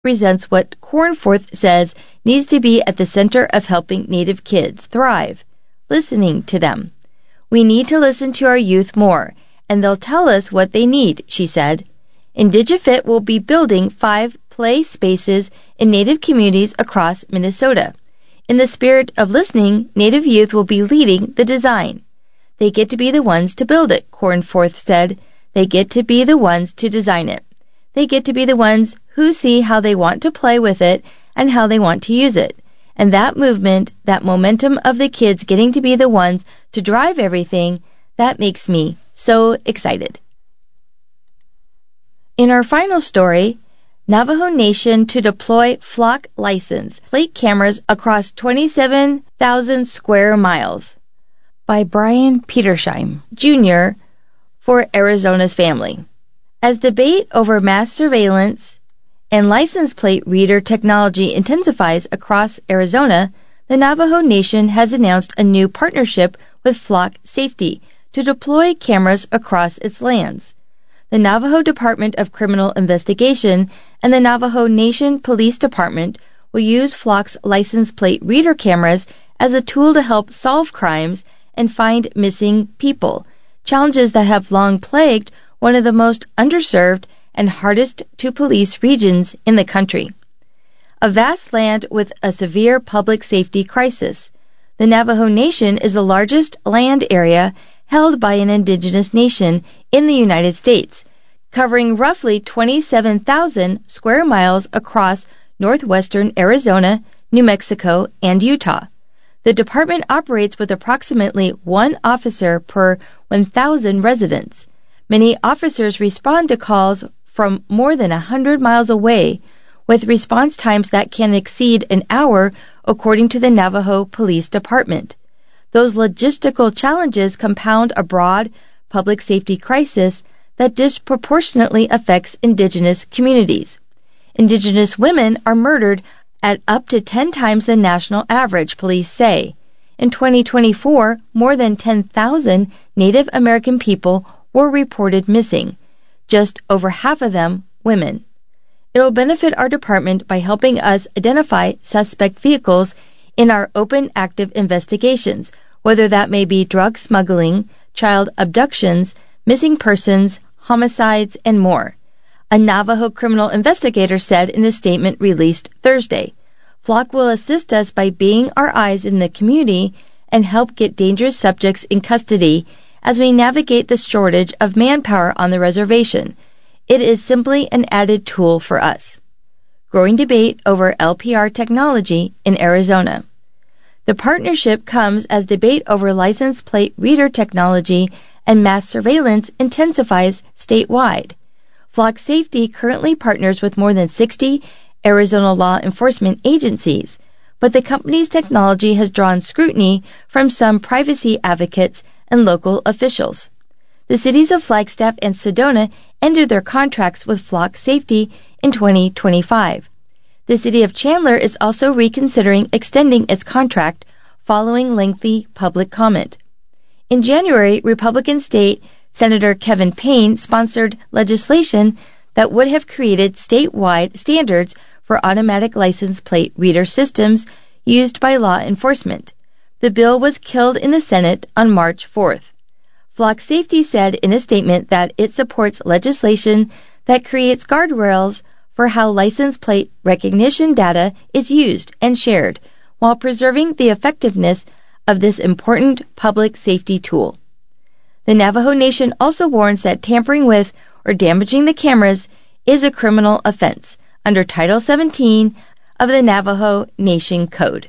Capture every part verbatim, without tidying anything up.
Presents what Cornforth says needs to be at the center of helping Native kids thrive, listening to them. We need to listen to our youth more, and they'll tell us what they need, she said. IndigiFit will be building five play spaces in Native communities across Minnesota. In the spirit of listening, Native youth will be leading the design. They get to be the ones to build it, Cornforth said. They get to be the ones to design it. They get to be the ones who see how they want to play with it and how they want to use it. And that movement, that momentum of the kids getting to be the ones to drive everything, that makes me so excited. In our final story, Navajo Nation to deploy flock license plate cameras across twenty-seven thousand square miles by Brian Petersheim, Junior for Arizona's Family. As debate over mass surveillance and license plate reader technology intensifies across Arizona, the Navajo Nation has announced a new partnership with Flock Safety to deploy cameras across its lands. The Navajo Department of Criminal Investigation and the Navajo Nation Police Department will use Flock's license plate reader cameras as a tool to help solve crimes and find missing people, challenges that have long plagued one of the most underserved and hardest to police regions in the country. A vast land with a severe public safety crisis. The Navajo Nation is the largest land area held by an indigenous nation in the United States, covering roughly twenty-seven thousand square miles across northwestern Arizona, New Mexico, and Utah. The department operates with approximately one officer per one thousand residents. Many officers respond to calls from more than one hundred miles away, with response times that can exceed an hour, according to the Navajo Police Department. Those logistical challenges compound a broad public safety crisis that disproportionately affects indigenous communities. Indigenous women are murdered at up to ten times the national average, police say. In twenty twenty-four, more than ten thousand Native American people were reported missing, just over half of them women. It will benefit our department by helping us identify suspect vehicles in our open active investigations, whether that may be drug smuggling, child abductions, missing persons, homicides, and more. A Navajo criminal investigator said in a statement released Thursday. Flock will assist us by being our eyes in the community and help get dangerous subjects in custody as we navigate the shortage of manpower on the reservation. It is simply an added tool for us. Growing debate over L P R technology in Arizona. The partnership comes as debate over license plate reader technology and mass surveillance intensifies statewide. Flock Safety currently partners with more than sixty Arizona law enforcement agencies, but the company's technology has drawn scrutiny from some privacy advocates and local officials. The cities of Flagstaff and Sedona ended their contracts with Flock Safety in twenty twenty-five. The city of Chandler is also reconsidering extending its contract following lengthy public comment. In January, Republican State Senator Kevin Payne sponsored legislation that would have created statewide standards for automatic license plate reader systems used by law enforcement. The bill was killed in the Senate on March fourth. Flock Safety said in a statement that it supports legislation that creates guardrails for how license plate recognition data is used and shared, while preserving the effectiveness of this important public safety tool. The Navajo Nation also warns that tampering with or damaging the cameras is a criminal offense under Title seventeen of the Navajo Nation Code.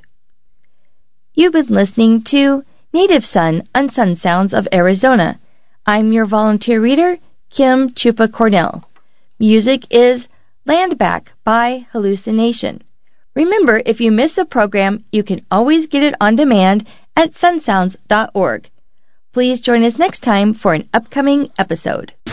You've been listening to Native Son on Sun Sounds of Arizona. I'm your volunteer reader, Kim Chupa Cornell. Music is Land Back by Hallucination. Remember, if you miss a program, you can always get it on demand at sunsounds dot org. Please join us next time for an upcoming episode.